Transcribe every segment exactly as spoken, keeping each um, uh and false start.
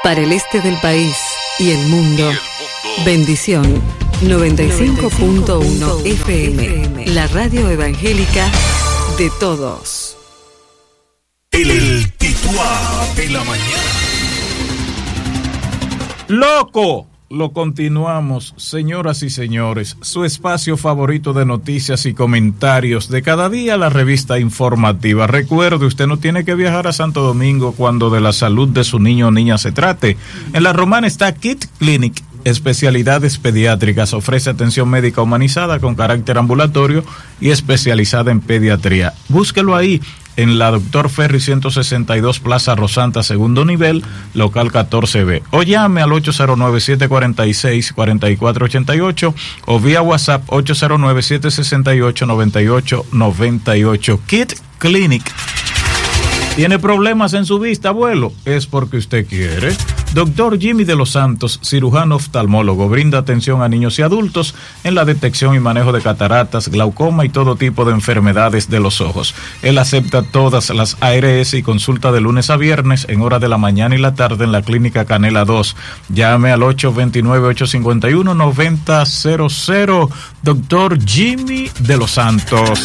Para el este del país y el mundo, bendición noventa y cinco punto uno F M, la radio evangélica de todos. El titular de la mañana. ¡Loco! Lo continuamos, señoras y señores, su espacio favorito de noticias y comentarios de cada día, la revista informativa. Recuerde, usted no tiene que viajar a Santo Domingo cuando de la salud de su niño o niña se trate. En La Romana está Kid Clinic, especialidades pediátricas, ofrece atención médica humanizada con carácter ambulatorio y especializada en pediatría. Búsquelo ahí, en la Doctor Ferry ciento sesenta y dos Plaza Rosanta, segundo nivel, local catorce B. O llame al ocho cero nueve, siete cuatro seis, cuatro cuatro ocho ocho o vía WhatsApp ocho cero nueve, siete seis ocho, nueve ocho nueve ocho. Kid Clinic. ¿Tiene problemas en su vista, abuelo? Es porque usted quiere. Doctor Jimmy de los Santos, cirujano oftalmólogo, brinda atención a niños y adultos en la detección y manejo de cataratas, glaucoma y todo tipo de enfermedades de los ojos. Él acepta todas las A R S y consulta de lunes a viernes en hora de la mañana y la tarde en la Clínica Canela dos. Llame al ocho dos nueve, ocho cinco uno, nueve cero cero. Doctor Jimmy de los Santos.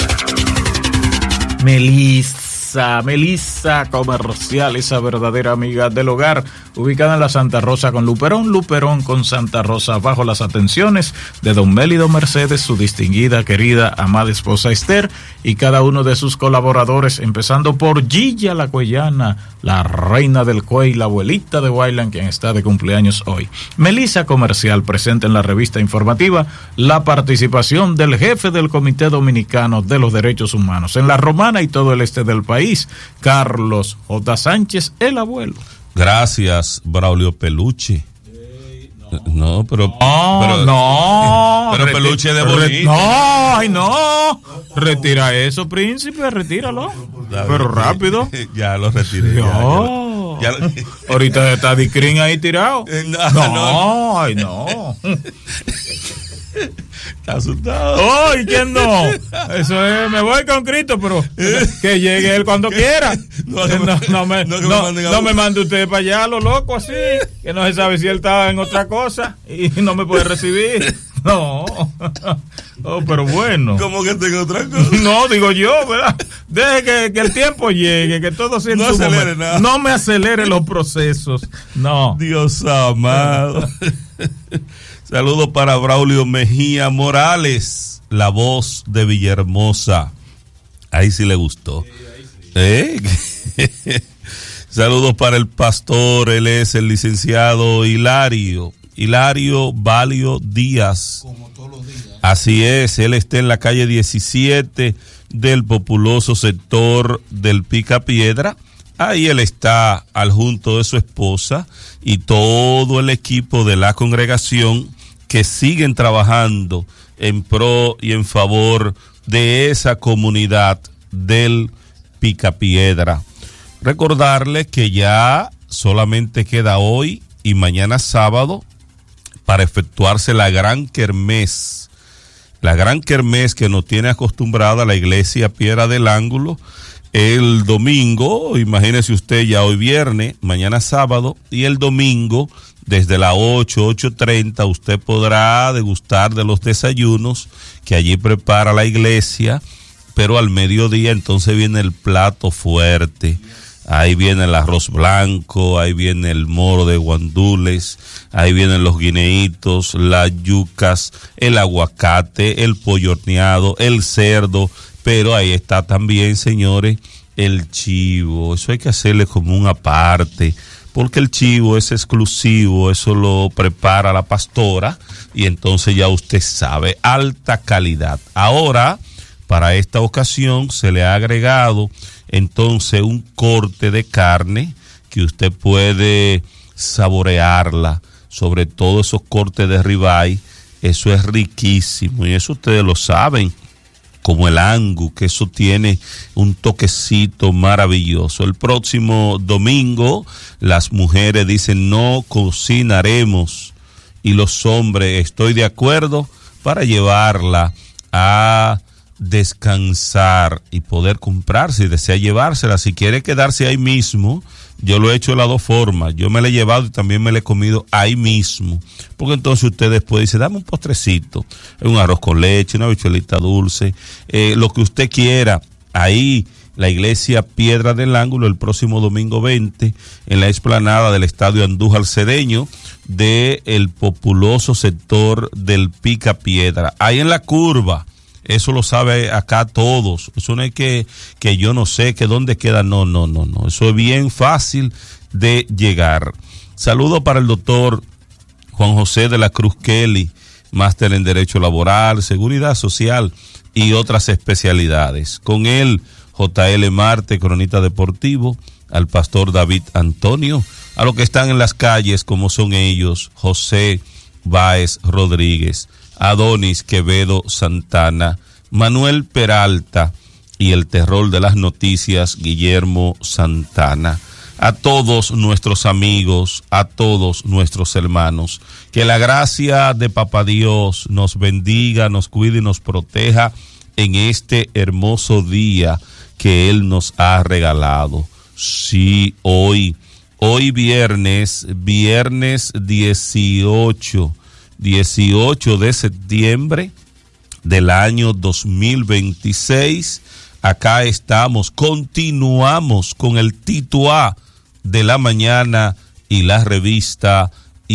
Melissa. Melissa Comercial, esa verdadera amiga del hogar, ubicada en la Santa Rosa con Luperón, Luperón con Santa Rosa, bajo las atenciones de don Mélido Mercedes, su distinguida, querida, amada esposa Esther, y cada uno de sus colaboradores, empezando por Gilla la Cuellana, la reina del cuey, la abuelita de Guaylan, quien está de cumpleaños hoy. Melissa Comercial presenta en la revista informativa la participación del jefe del Comité Dominicano de los Derechos Humanos en La Romana y todo el este del país, Carlos J. Sánchez, el abuelo. Gracias, Braulio Peluche. Hey, no. no, pero no, pero, no, pero reti- Peluche de bonito. No, ay no. Retira eso, príncipe, retíralo. Pero rápido. Ya lo retiré. No. Ya, ya lo... Ahorita está Dicrin ahí tirado. No, no, no. ay no. Está asustado. ¡Oh! ¿Y quién no? Eso es, me voy con Cristo, pero que llegue él cuando quiera. No, no, no, no me, no, no, me, no me mande usted para allá, lo loco, así, que no se sabe si él está en otra cosa y no me puede recibir. No. Oh, pero bueno. ¿Cómo que tengo otra cosa? No, digo yo, ¿verdad? Deje que, que el tiempo llegue, que todo sea en no su acelere momento. nada. No me acelere los procesos. No. Dios amado. Saludos para Braulio Mejía Morales, la voz de Villahermosa. Ahí sí le gustó. ¿Eh? Saludos para el pastor, él es el licenciado Hilario, Hilario Valio Díaz. Como todos los días. Así es, él está en la calle diecisiete del populoso sector del Picapiedra. Ahí él está al junto de su esposa y todo el equipo de la congregación que siguen trabajando en pro y en favor de esa comunidad del Picapiedra. Recordarles que ya solamente queda hoy y mañana sábado para efectuarse la gran kermés, la gran kermés que nos tiene acostumbrada la iglesia Piedra del Ángulo. El domingo, imagínese usted, ya hoy viernes, mañana sábado, y el domingo desde las ocho, ocho treinta usted podrá degustar de los desayunos que allí prepara la iglesia, pero al mediodía entonces viene el plato fuerte. Ahí viene el arroz blanco, ahí viene el moro de guandules, ahí vienen los guineitos, las yucas, el aguacate, el pollo horneado, el cerdo, pero ahí está también, señores, el chivo. Eso hay que hacerle como un aparte, porque el chivo es exclusivo, eso lo prepara la pastora y entonces ya usted sabe, alta calidad. Ahora, para esta ocasión se le ha agregado entonces un corte de carne que usted puede saborearla, sobre todo esos cortes de ribeye, eso es riquísimo y eso ustedes lo saben, como el angus, que eso tiene un toquecito maravilloso. El próximo domingo las mujeres dicen no cocinaremos y los hombres, estoy de acuerdo, para llevarla a descansar y poder comprar, si desea llevársela, si quiere quedarse ahí mismo. Yo lo he hecho de las dos formas, yo me la he llevado y también me la he comido ahí mismo, porque entonces usted después dice, dame un postrecito, un arroz con leche, una habichuelita dulce, eh, lo que usted quiera. Ahí la iglesia Piedra del Ángulo, el próximo domingo veinte, en la explanada del Estadio Andújar Cedeño, de el populoso sector del Pica Piedra, ahí en la curva. Eso lo sabe acá todos. Eso no es que, que yo no sé que dónde queda. No, no, no, no. Eso es bien fácil de llegar. Saludo para el doctor Juan José de la Cruz Kelly, máster en Derecho Laboral, Seguridad Social y otras especialidades. Con él, J L Marte, cronista deportivo, al pastor David Antonio, a los que están en las calles, como son ellos, José Báez Rodríguez, Adonis Quevedo Santana, Manuel Peralta y el terror de las noticias, Guillermo Santana. A todos nuestros amigos, a todos nuestros hermanos, que la gracia de Papá Dios nos bendiga, nos cuide y nos proteja en este hermoso día que Él nos ha regalado. Sí, hoy, hoy viernes, viernes dieciocho de septiembre del año dos mil veintiséis. Acá estamos, continuamos con el Tituá de la mañana y la revista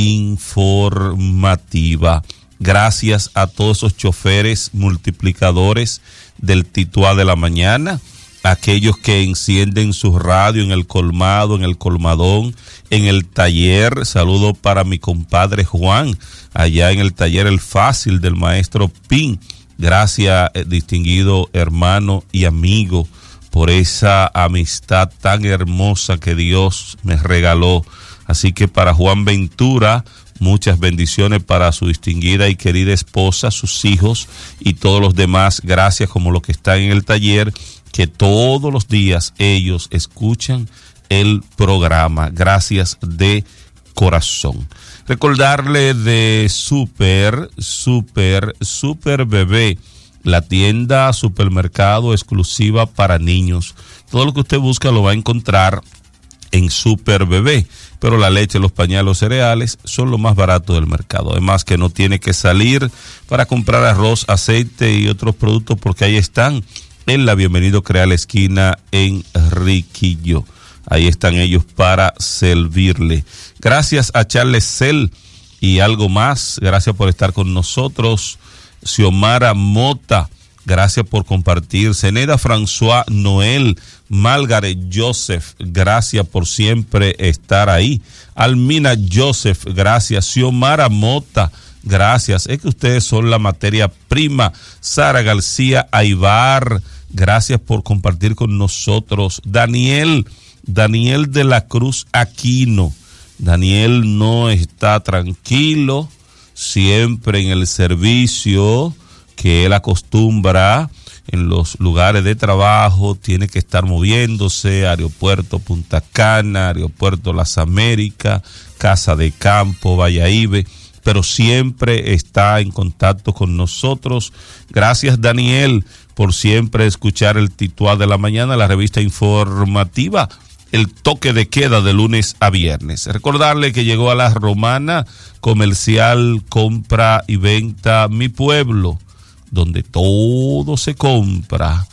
informativa. Gracias a todos esos choferes multiplicadores del Tituá de la mañana, aquellos que encienden su radio en el colmado, en el colmadón, en el taller. Saludo para mi compadre Juan, allá en el taller El Fácil del maestro Pin. Gracias, eh, distinguido hermano y amigo, por esa amistad tan hermosa que Dios me regaló. Así que para Juan Ventura, muchas bendiciones para su distinguida y querida esposa, sus hijos y todos los demás. Gracias, como los que están en el taller, que todos los días ellos escuchan el programa. Gracias de corazón. Recordarle de Super, Super, Super Bebé, la tienda supermercado exclusiva para niños. Todo lo que usted busca lo va a encontrar en Super Bebé, pero la leche, los pañales, los cereales son lo más barato del mercado. Además que no tiene que salir para comprar arroz, aceite y otros productos, porque ahí están en la Bienvenido Creal esquina en Riquillo. Ahí están ellos para servirle. Gracias a Charles Cell y algo más. Gracias por estar con nosotros. Xiomara Mota, gracias por compartir. Zeneda François Noel, Margaret Joseph, gracias por siempre estar ahí. Almina Joseph, gracias. Xiomara Mota, gracias. Es que ustedes son la materia prima. Sara García Aybar, gracias por compartir con nosotros. Daniel, Daniel de la Cruz Aquino. Daniel no está tranquilo, siempre en el servicio que él acostumbra en los lugares de trabajo, tiene que estar moviéndose, aeropuerto Punta Cana, aeropuerto Las Américas, Casa de Campo, Valladolid, pero siempre está en contacto con nosotros. Gracias, Daniel, por siempre escuchar el Tituá de la mañana, la revista informativa, el toque de queda de lunes a viernes. Recordarle que llegó a La Romana, comercial, compra y venta Mi Pueblo, donde todo se compra,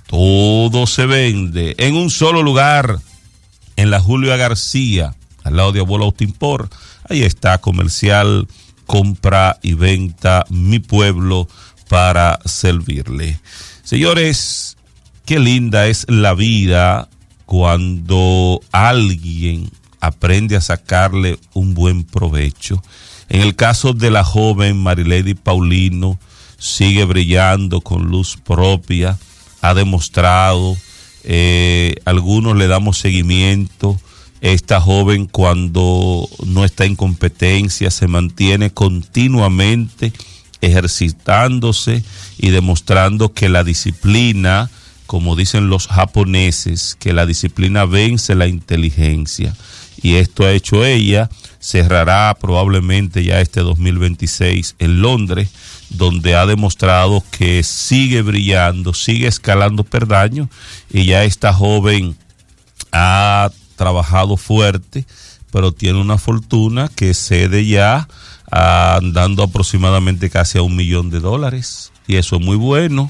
todo se vende, en un solo lugar, en la Julia García, al lado de Abuelo Austimpor. Ahí está, comercial, compra y venta Mi Pueblo, para servirle. Señores, qué linda es la vida cuando alguien aprende a sacarle un buen provecho. En el caso de la joven Marilady Paulino, sigue brillando con luz propia, ha demostrado, eh, algunos le damos seguimiento. Esta joven, cuando no está en competencia, se mantiene continuamente ejercitándose y demostrando que la disciplina, como dicen los japoneses, que la disciplina vence la inteligencia. Y esto ha hecho ella. Cerrará probablemente ya este dos mil veintiséis en Londres, donde ha demostrado que sigue brillando, sigue escalando peldaños, y ya esta joven ha trabajado fuerte, pero tiene una fortuna que cede ya andando aproximadamente casi a un millón de dólares, y eso es muy bueno.